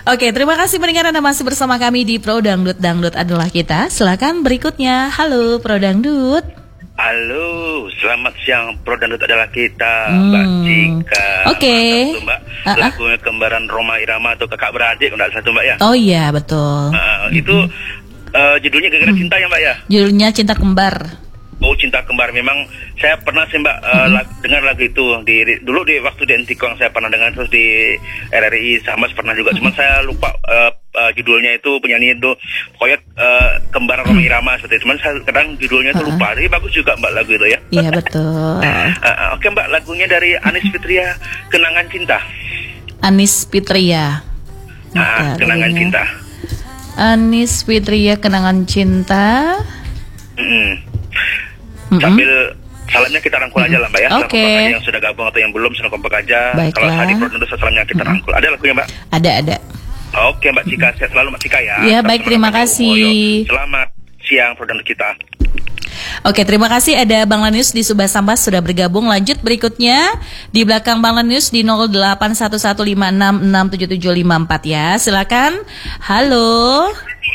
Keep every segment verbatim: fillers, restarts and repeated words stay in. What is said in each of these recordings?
Oke, terima kasih pendengar Anda masih bersama kami di Pro Dangdut, Dangdut adalah kita. Silakan berikutnya. Halo Pro Dangdut. Halo, selamat siang. Pro Dangdut adalah kita, hmm. Mbak Cika. Oke. Okay. Mbak, uh-uh. lagunya Kembaran Roma Irama atau Kakak Beradik, enggak satu Mbak ya? Oh iya, betul. Uh, mm-hmm. Itu uh, judulnya Gara-gara hmm. Cinta ya Mbak ya? Judulnya Cinta Kembar. Oh, Cinta Kembar. Memang saya pernah sih Mbak uh, mm-hmm. lag, dengar lagu itu di, di dulu di waktu di Antikong saya pernah dengar, terus di R R I sama pernah juga. Cuman saya lupa uh, uh, judulnya itu, penyanyi itu pokoknya uh, Kembaran Roma Irama seperti itu. Cuman saya kadang judulnya itu uh-uh. lupa. Jadi bagus juga Mbak lagu itu ya. Iya betul. uh, uh, Oke Mbak, lagunya dari Anis Fitria, Kenangan Cinta. Anis Fitria. Ah, Kenangan Cinta. Anis Fitria, Kenangan Cinta. Hmm. Mm-hmm. Sambil salamnya kita rangkul mm-hmm. aja lah Mbak ya. Oke. Okay. Yang sudah gabung atau yang belum sudah kompak aja. Baiklah. Kalau hari produser salamnya kita mm-hmm. rangkul. Ada lagunya Mbak? Ada ada. Oke Mbak Cika, sehat selalu Mbak Cika ya. Iya baik, terima kasih. Selamat siang produser kita. Oke, terima kasih. Ada Bang Lanius di Subah Sambas sudah bergabung. Lanjut berikutnya di belakang Bang Lanius di nol delapan satu satu lima enam enam tujuh tujuh lima empat ya. Silakan. Halo.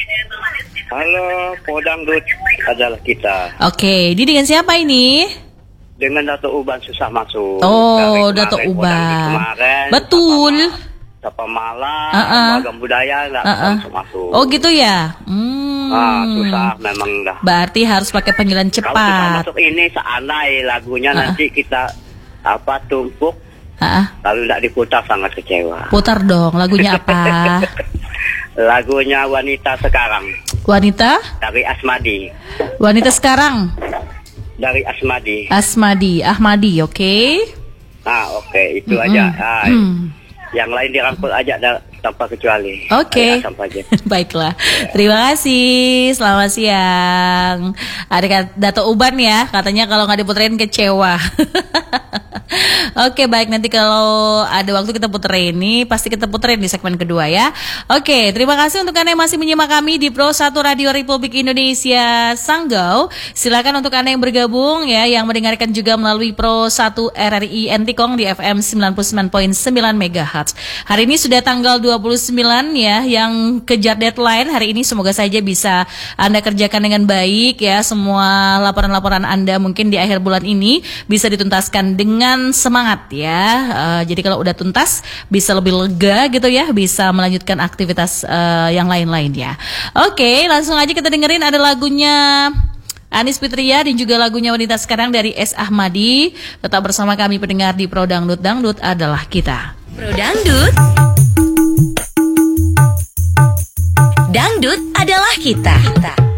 Halo, Podangdut adalah kita. Oke, ini dengan siapa ini? Dengan Dato' Uban susah masuk. Oh, Dato' Uban. Betul. Tapa Malam, uh-uh. Bagam Budaya nggak uh-uh. bisa masuk. Oh gitu ya. Hmm. Ah, susah memang dah. Berarti harus pakai panggilan cepat. Kalau kita masuk ini seandai lagunya uh-uh. nanti kita apa tumpuk. Uh-uh. Lalu tidak diputar sangat kecewa. Putar dong. Lagunya apa? Lagunya Wanita Sekarang. Wanita? Dari Asmadi. Wanita Sekarang. Dari Asmadi. Asmadi, Ahmadi, oke. Okay? Ah, oke, okay. Itu mm-hmm. aja. Ah, mm. Yang lain dirangkul aja tanpa kecuali. Oke. Okay. Baiklah. Terima kasih. Selamat siang. Ada Dato' Uban ya, katanya kalau nggak diputerin kecewa. Oke, baik, nanti kalau ada waktu kita puterin ini, pasti kita puterin di segmen kedua ya. Oke, terima kasih untuk Anda yang masih menyimak kami di Pro satu Radio Republik Indonesia Sanggau. Silakan untuk Anda yang bergabung ya, yang mendengarkan juga melalui Pro satu R R I Antikong di F M sembilan puluh sembilan koma sembilan megahertz. Hari ini sudah tanggal dua puluh sembilan ya, yang kejar deadline hari ini, semoga saja bisa Anda kerjakan dengan baik ya. Semua laporan-laporan Anda mungkin di akhir bulan ini bisa dituntaskan dengan semangat ya. Uh, jadi kalau udah tuntas bisa lebih lega gitu ya, bisa melanjutkan aktivitas uh, yang lain-lain ya. Oke, langsung aja kita dengerin ada lagunya Anis Fitria dan juga lagunya Wanita Sekarang dari S. Ahmadi. Tetap bersama kami pendengar di Pro Dangdut, Dangdut adalah kita. Pro Dangdut, Dangdut adalah kita.